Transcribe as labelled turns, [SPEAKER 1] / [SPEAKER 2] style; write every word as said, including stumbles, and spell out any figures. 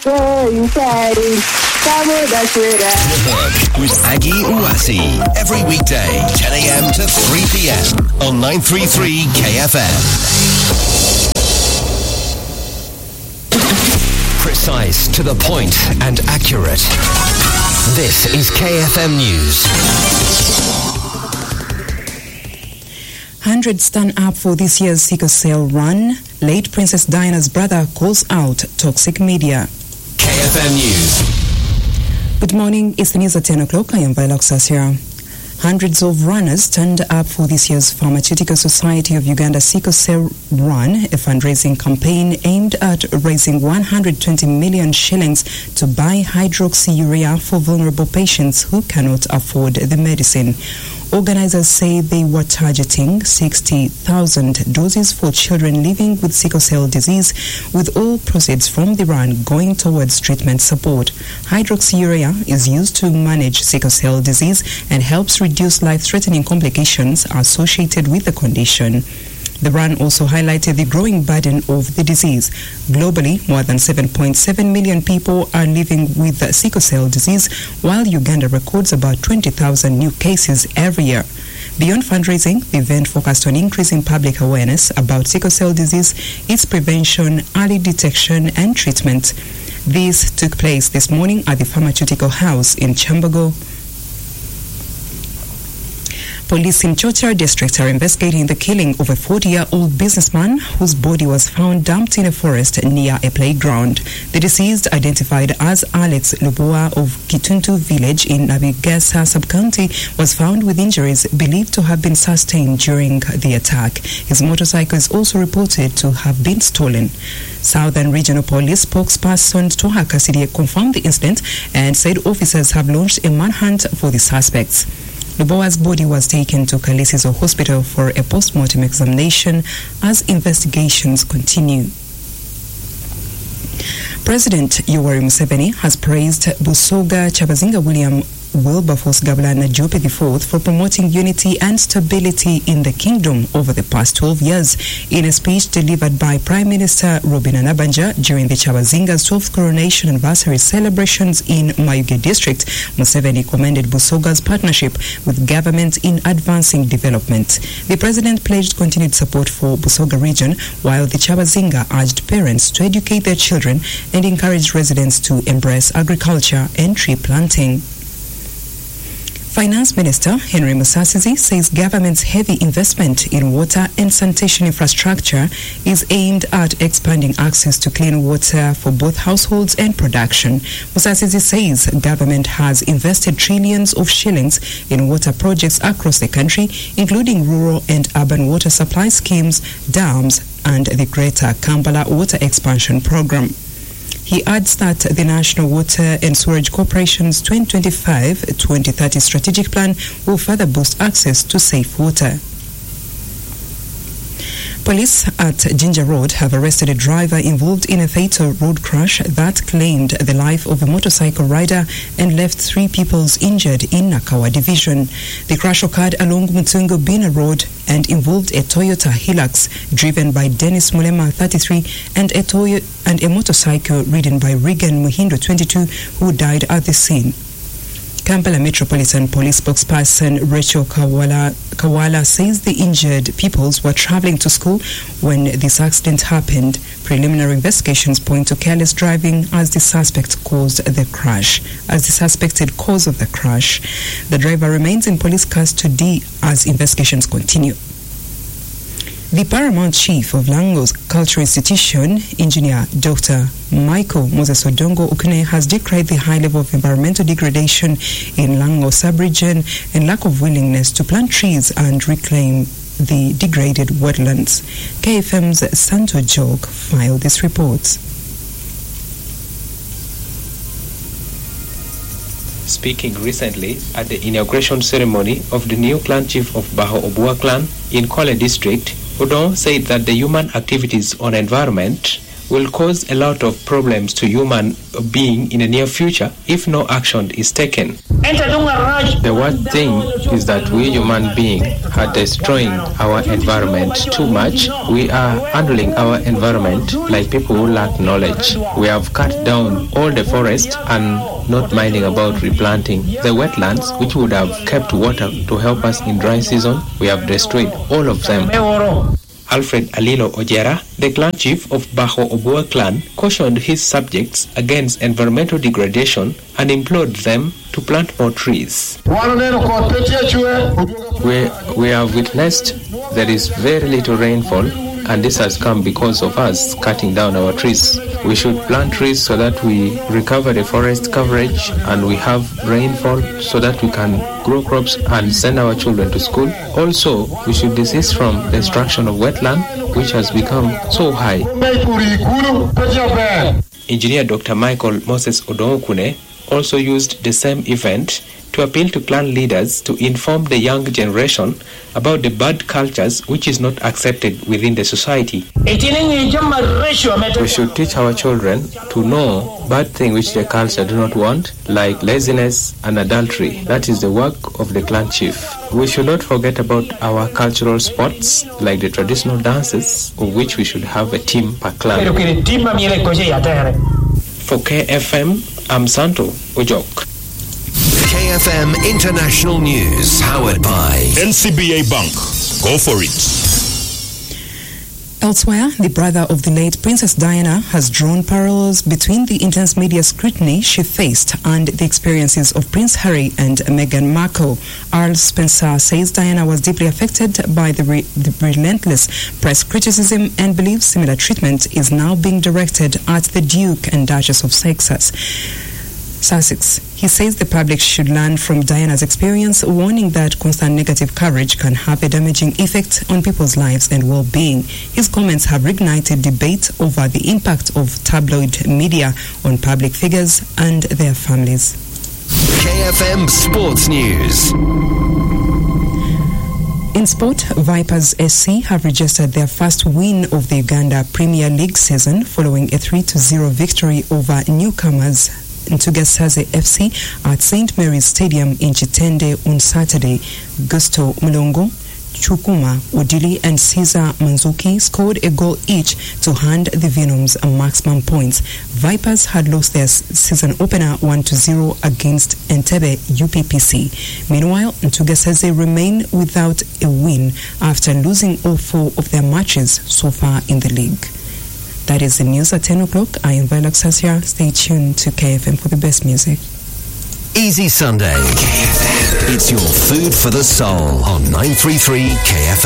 [SPEAKER 1] With Aggie Uwasi every weekday, ten a.m. to three p.m. on nine thirty-three K F M. Precise, to the point, and accurate. This is K F M News.
[SPEAKER 2] Hundreds stand up for this year's sickle cell run. Late Princess Diana's brother calls out toxic media.
[SPEAKER 1] K F M News.
[SPEAKER 2] Good morning, it's the news at ten o'clock. I am Viola Sasira. Hundreds of runners turned up for this year's Pharmaceutical Society of Uganda Sickle Cell Run, a fundraising campaign aimed at raising one hundred twenty million shillings to buy hydroxyurea for vulnerable patients who cannot afford the medicine. Organizers say they were targeting sixty thousand doses for children living with sickle cell disease, with all proceeds from the run going towards treatment support. Hydroxyurea is used to manage sickle cell disease and helps reduce life-threatening complications associated with the condition. The run also highlighted the growing burden of the disease. Globally, more than seven point seven million people are living with sickle cell disease, while Uganda records about twenty thousand new cases every year. Beyond fundraising, the event focused on increasing public awareness about sickle cell disease, its prevention, early detection, and treatment. This took place this morning at the Pharmaceutical House in Chambago. Police in Chochar district are investigating the killing of a forty-year-old businessman whose body was found dumped in a forest near a playground. The deceased, identified as Alex Luboa of Kituntu village in Navigasa sub-county, was found with injuries believed to have been sustained during the attack. His motorcycle is also reported to have been stolen. Southern Regional Police spokesperson Toha Kasidi confirmed the incident and said officers have launched a manhunt for the suspects. Luboa's body was taken to Kalisizo Hospital for a post-mortem examination as investigations continue. President Yoweri Museveni has praised Busoga Kyabazinga William Wilberforce Gabulana Jope the fourth for promoting unity and stability in the kingdom over the past twelve years. In a speech delivered by Prime Minister Robin Anabanja during the Kyabazinga's twelfth coronation anniversary celebrations in Mayuge district, Museveni commended Busoga's partnership with government in advancing development. The president pledged continued support for Busoga region, while the Kyabazinga urged parents to educate their children and encourage residents to embrace agriculture and tree planting. Finance Minister Henry Musasizi says government's heavy investment in water and sanitation infrastructure is aimed at expanding access to clean water for both households and production. Musasizi says government has invested trillions of shillings in water projects across the country, including rural and urban water supply schemes, dams, and the Greater Kampala Water Expansion Program. He adds that the National Water and Sewerage Corporation's twenty twenty-five to twenty thirty strategic plan will further boost access to safe water. Police at Ginger Road have arrested a driver involved in a fatal road crash that claimed the life of a motorcycle rider and left three people injured in Nakawa Division. The crash occurred along Mutungo Bina Road and involved a Toyota Hilux driven by Dennis Mulema, thirty-three, and a Toyo and a motorcycle ridden by Regan Muhindo, twenty-two, who died at the scene. Kampala Metropolitan Police spokesperson Rachel Kawala, Kawala says the injured peoples were traveling to school when this accident happened. Preliminary investigations point to careless driving as the suspect caused the crash. As the suspected cause of the crash, the driver remains in police custody as investigations continue. The Paramount Chief of Lango's Cultural Institution, Engineer Doctor Michael Moses Odongo Okune, has decried the high level of environmental degradation in Lango sub-region and lack of willingness to plant trees and reclaim the degraded wetlands. K F M's Santo Jog filed this report.
[SPEAKER 3] Speaking recently at the inauguration ceremony of the new clan chief of Baho Obua clan in Kole district, Odon said that the human activities on environment will cause a lot of problems to human being in the near future if no action is taken. The worst thing is that we human beings are destroying our environment too much. We are handling our environment like people who lack knowledge. We have cut down all the forest and not minding about replanting. The wetlands, which would have kept water to help us in dry season, we have destroyed all of them. Alfred Alilo Ojera, the clan chief of Bajo Obua clan, cautioned his subjects against environmental degradation and implored them to plant more trees. We, we have witnessed there is very little rainfall, and this has come because of us cutting down our trees. We should plant trees so that we recover the forest coverage and we have rainfall so that we can grow crops and send our children to school. Also, we should desist from the destruction of wetland, which has become so high. Engineer Doctor Michael Moses Odongokune also used the same event to appeal to clan leaders to inform the young generation about the bad cultures which is not accepted within the society. We should teach our children to know bad things which the culture do not want, like laziness and adultery. That is the work of the clan chief. We should not forget about our cultural sports, like the traditional dances, of which we should have a team per clan. For K F M, I'm Santo Ojok.
[SPEAKER 1] K F M International News, powered by
[SPEAKER 4] N C B A Bank. Go for it.
[SPEAKER 2] Elsewhere, the brother of the late Princess Diana has drawn parallels between the intense media scrutiny she faced and the experiences of Prince Harry and Meghan Markle. Earl Spencer says Diana was deeply affected by the, re- the relentless press criticism and believes similar treatment is now being directed at the Duke and Duchess of Sussex. Sussex. He says the public should learn from Diana's experience, warning that constant negative coverage can have a damaging effect on people's lives and well-being. His comments have reignited debate over the impact of tabloid media on public figures and their families.
[SPEAKER 1] K F M Sports News.
[SPEAKER 2] In sport, Vipers S C have registered their first win of the Uganda Premier League season following a three to zero victory over newcomers Ntugasaze F C at Saint Mary's Stadium in Chitende on Saturday. Gusto Mulongo, Chukuma Odili and Caesar Manzuki scored a goal each to hand the Venoms maximum points. Vipers had lost their season opener one to zero against Entebbe U P P C. Meanwhile, Ntugasaze remain without a win after losing all four of their matches so far in the league. That is the news at ten o'clock. I am Violet Sassia. Stay tuned to K F M for the best music.
[SPEAKER 1] Easy Sunday. K F M. It's your food for the soul on nine three three K F M.